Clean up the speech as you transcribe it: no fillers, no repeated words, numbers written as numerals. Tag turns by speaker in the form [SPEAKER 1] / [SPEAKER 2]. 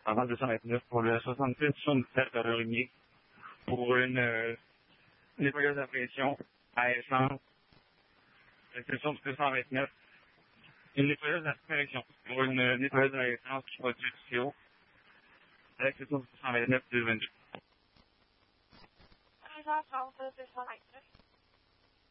[SPEAKER 1] avant 229 pour le 66-77 à Lorimier pour une nettoyeuse à pression à essence, exception du 229. Une nettoyeuse à pression pour une nettoyeuse à essence qui produit du CO, à l'exception du 229 222.
[SPEAKER 2] 230 229.